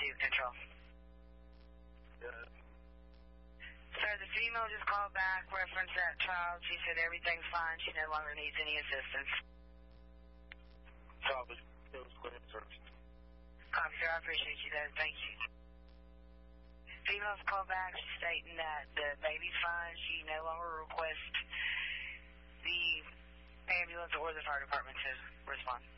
control. Good. Sir, the female just called back, referenced that child. She said everything's fine. She no longer needs any assistance. Child was clear and searched. Copy, sir. I appreciate you, though. Thank you. Female's called back stating that the baby's fine. She no longer requests the ambulance or the fire department to respond.